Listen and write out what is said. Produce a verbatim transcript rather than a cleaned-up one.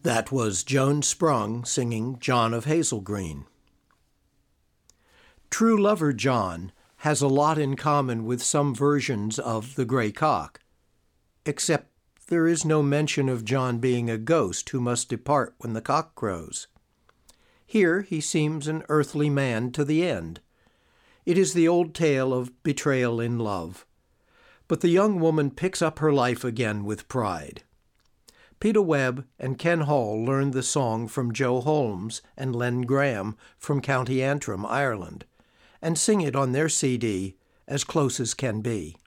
That was Joan Sprung singing John of Hazelgreen. True Lover John has a lot in common with some versions of The Grey Cock, except there is no mention of John being a ghost who must depart when the cock crows. Here he seems an earthly man to the end. It is the old tale of betrayal in love, but the young woman picks up her life again with pride. Peter Webb and Ken Hall learned the song from Joe Holmes and Len Graham from County Antrim, Ireland, and sing it on their C D, As Close as Can Be.